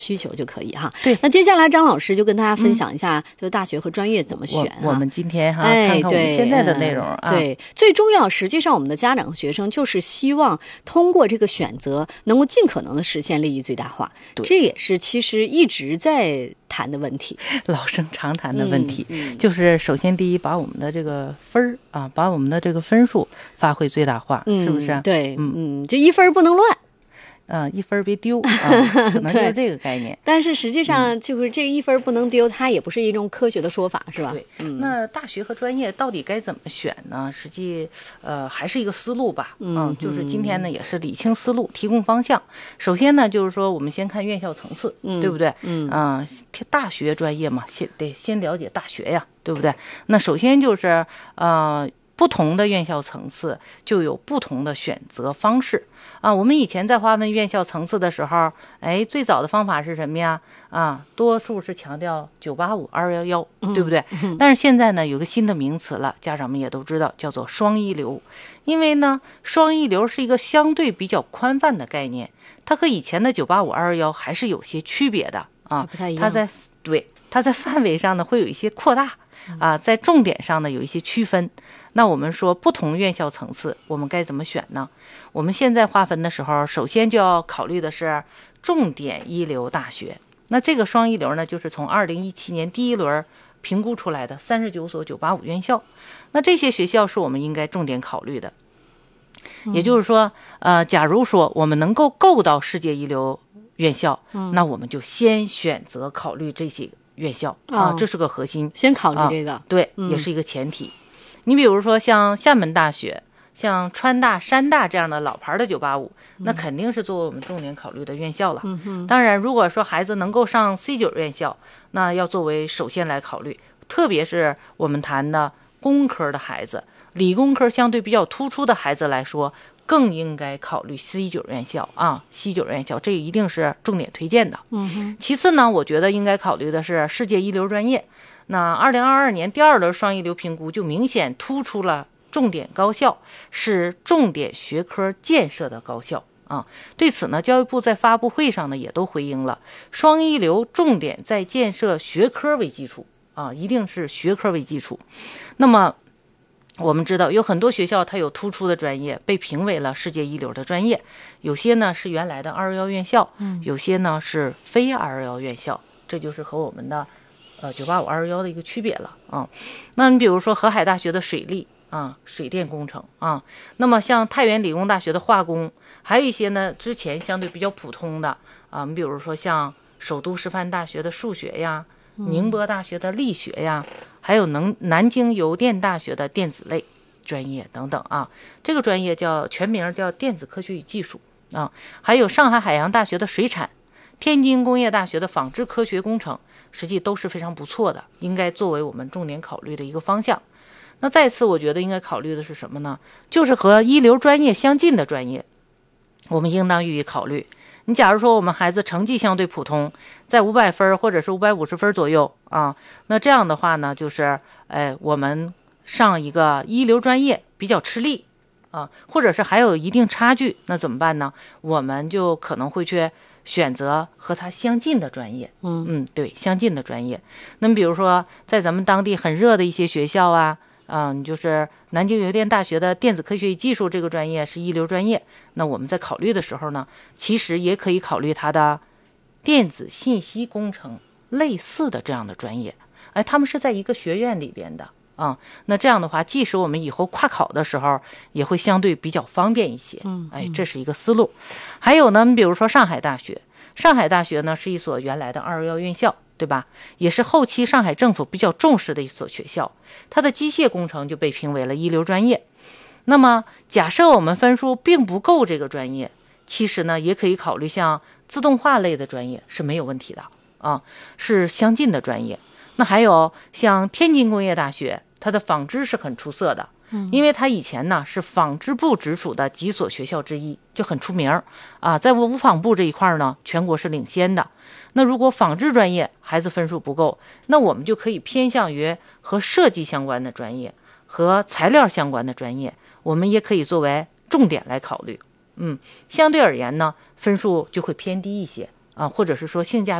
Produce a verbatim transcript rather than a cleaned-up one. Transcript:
需求就可以哈。 对， 那接下来张老师就跟大家分享一下，嗯、就大学和专业怎么选、啊我。我们今天哈、 哎、 看看我们现在的内容啊。 对，最重要，实际上我们的家长和学生就是希望通过这个选择，能够尽可能的实现利益最大化。这也是其实一直在谈的问题， 老生常谈的问题， 嗯嗯、 就是首先第一，把我们的这个分儿啊，把我们的这个分数发挥最大化， 嗯、 是不是？ 对，嗯嗯，就一分不能乱。 嗯、呃，一分别丢啊，可能就是这个概念。 但是实际上，就是这一分不能丢，它也不是一种科学的说法，是吧？ 对。 嗯、 那大学和专业到底该怎么选呢？实际，呃，还是一个思路吧。 嗯、 啊，就是今天呢，也是理清思路，提供方向。首先呢，就是说我们先看院校层次， 嗯、 对不对？ 嗯啊、呃，大学专业嘛，先得先了解大学呀，对不对？那首先就是呃。不同的院校层次就有不同的选择方式啊。我们以前在划分院校层次的时候，哎，最早的方法是什么呀？啊，多数是强调九八五、二幺幺，对不对？ 嗯、 但是现在呢，有个新的名词了，家长们也都知道，叫做双一流。因为呢，双一流是一个相对比较宽泛的概念，它和以前的九八五、二幺幺还是有些区别的啊。 不太一样。 它在对它在范围上呢会有一些扩大。啊，在重点上呢有一些区分。那我们说不同院校层次，我们该怎么选呢？我们现在划分的时候，首先就要考虑的是重点一流大学。那这个双一流呢，就是从二零一七年第一轮评估出来的三十九所九八五院校。那这些学校是我们应该重点考虑的。也就是说，呃，假如说我们能够够到世界一流院校， 嗯、 那我们就先选择考虑这些院校啊，这是个核心， 先考虑这个， 啊、对、 嗯， 也是一个前提。你比如说像厦门大学、像川大、山大这样的老牌的九八五，那肯定是作为我们重点考虑的院校了。 嗯哼， 当然，如果说孩子能够上 C 九院校，那要作为首先来考虑，特别是我们谈的工科的孩子、理工科相对比较突出的孩子来说，更应该考虑 C 九院校啊 ，C 九院校这一定是重点推荐的。 嗯哼。 其次呢，我觉得应该考虑的是世界一流专业。那二零二二年第二轮双一流评估就明显突出了重点高校，是重点学科建设的高校啊。对此呢，教育部在发布会上呢也都回应了，双一流重点在建设学科为基础啊，一定是学科为基础。那么我们知道有很多学校它有突出的专业被评为了世界一流的专业，有些呢是原来的二幺幺院校，有些呢是非二幺幺院校，这就是和我们的呃九八五二幺幺的一个区别了啊。那你比如说河海大学的水利啊，水电工程啊，那么像太原理工大学的化工，还有一些呢之前相对比较普通的啊，你比如说像首都师范大学的数学呀，宁波大学的力学呀，还有能南京邮电大学的电子类专业等等啊，这个专业叫全名叫电子科学与技术啊，还有上海海洋大学的水产，天津工业大学的纺织科学工程，实际都是非常不错的，应该作为我们重点考虑的一个方向。那再次我觉得应该考虑的是什么呢？就是和一流专业相近的专业，我们应当予以考虑。你假如说我们孩子成绩相对普通，在五百分或者是五百五十分左右啊，那这样的话呢，就是哎，我们上一个一流专业比较吃力啊，或者是还有一定差距，那怎么办呢？我们就可能会去选择和它相近的专业。 嗯嗯，对，相近的专业。那么比如说在咱们当地很热的一些学校啊。嗯，就是南京邮电大学的电子科学与技术这个专业是一流专业，那我们在考虑的时候呢，其实也可以考虑它的电子信息工程类似的这样的专业，哎，他们是在一个学院里边的啊、嗯。那这样的话，即使我们以后跨考的时候，也会相对比较方便一些。 嗯， 哎，这是一个思路。还有呢，比如说上海大学，上海大学呢是一所原来的二幺幺院校。对吧？也是后期上海政府比较重视的一所学校，它的机械工程就被评为了一流专业。那么假设我们分数并不够这个专业，其实呢也可以考虑像自动化类的专业是没有问题的啊，是相近的专业。那还有像天津工业大学，它的纺织是很出色的，因为它以前呢是纺织部直属的几所学校之一，就很出名啊，在无纺部这一块呢，全国是领先的。那如果纺织专业孩子分数不够，那我们就可以偏向于和设计相关的专业，和材料相关的专业，我们也可以作为重点来考虑。嗯，相对而言呢，分数就会偏低一些啊，或者是说性价